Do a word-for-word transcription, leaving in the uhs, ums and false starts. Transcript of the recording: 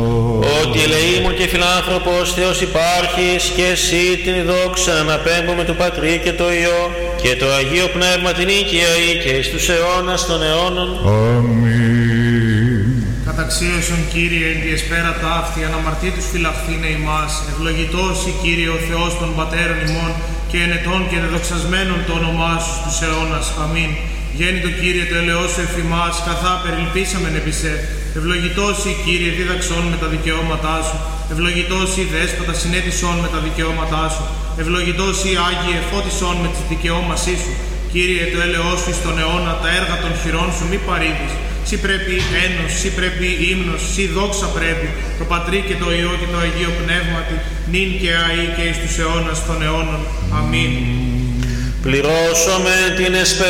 Ότι ελεήμων και φιλάνθρωπος Θεός υπάρχεις και εσύ την δόξα να απέμπουμε του Πατρί και το Υιό και το Αγίο Πνεύμα την οίκαια ή και εις τους αιώνας των αιώνων. Αμήν. Καταξίωσον Κύριε εν τη εσπέρα ταύτη αναμαρτήτους φυλαχθήνε ημάς, ευλογητός η Κύριε ο Θεός των Πατέρων ημών και ενετών και δεδοξασμένων το όνομά σου στους αιώνας. Αμήν. Γέννητο Κύριε το ελαιός σου εφημάς, καθά περιλπίσαμεν επί σε. Ευλογητός η Κύριε δίδαξον με τα δικαιώματά σου. Ευλογητός η Δέσποτα συνέτησον με τα δικαιώματά σου. Ευλογητός η Άγιε φώτισον με τις δικαιώμασή σου. Κύριε το έλεος σου στον αιώνα, τα έργα των χειρών σου μη παρήδεις. Σύ πρέπει ένος, σύ πρέπει ύμνος, σύ δόξα πρέπει, το Πατρί και το Υιό και το Αγίο Πνεύματι, νυν και αεί και εις τους αιώνας των αιώνων. Αμήν. Πληρώσομαι την εσπέρα